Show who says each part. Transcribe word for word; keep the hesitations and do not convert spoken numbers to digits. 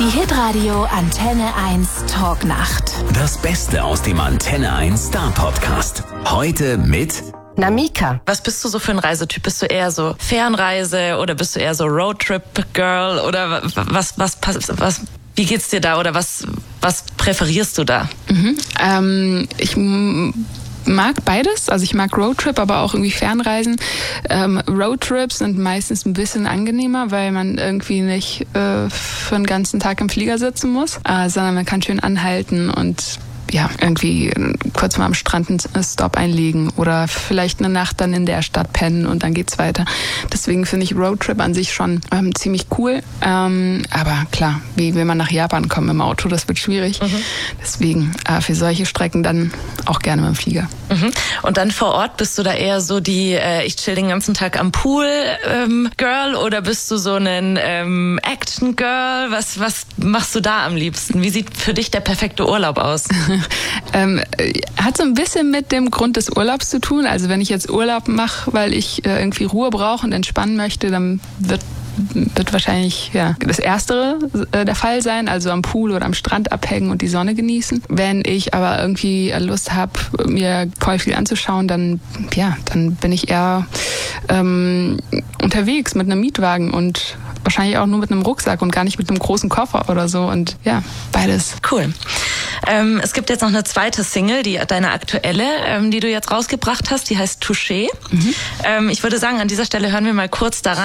Speaker 1: Die Hitradio Antenne eins Talknacht.
Speaker 2: Das Beste aus dem Antenne eins Star Podcast. Heute mit
Speaker 3: Namika.
Speaker 4: Was bist du so für ein Reisetyp? Bist du eher so Fernreise oder bist du eher so Roadtrip-Girl oder was, was, was, was, wie geht's dir da oder was, was präferierst du da?
Speaker 5: Mhm. Ähm, ich m- mag beides, also ich mag Roadtrip, aber auch irgendwie Fernreisen. Ähm, Roadtrips sind meistens ein bisschen angenehmer, weil man irgendwie nicht äh, für einen ganzen Tag im Flieger sitzen muss, äh, sondern man kann schön anhalten und ja, irgendwie kurz mal am Strand einen Stop einlegen oder vielleicht eine Nacht dann in der Stadt pennen und dann geht's weiter. Deswegen finde ich Roadtrip an sich schon ähm, ziemlich cool. Ähm, aber klar, wie will man nach Japan kommen im Auto, das wird schwierig. Mhm. Deswegen äh, für solche Strecken dann auch gerne mit dem Flieger.
Speaker 4: Mhm. Und dann vor Ort bist du da eher so die, äh, ich chill den ganzen Tag am Pool ähm, Girl oder bist du so ein ähm, Action Girl? Was, was machst du da am liebsten? Wie sieht für dich der perfekte Urlaub aus?
Speaker 5: ähm, hat so ein bisschen mit dem Grund des Urlaubs zu tun. Also wenn ich jetzt Urlaub mache, weil ich äh, irgendwie Ruhe brauche und entspannen möchte, dann wird wird wahrscheinlich ja das Erstere äh, der Fall sein, also am Pool oder am Strand abhängen und die Sonne genießen. Wenn ich aber irgendwie Lust habe, mir voll viel anzuschauen, dann ja, dann bin ich eher ähm, unterwegs mit einem Mietwagen und wahrscheinlich auch nur mit einem Rucksack und gar nicht mit einem großen Koffer oder so. Und ja, beides.
Speaker 4: Cool. Ähm, es gibt jetzt noch eine zweite Single, die deine aktuelle, ähm, die du jetzt rausgebracht hast, die heißt Touché. Mhm. Ähm, ich würde sagen, an dieser Stelle hören wir mal kurz da rein.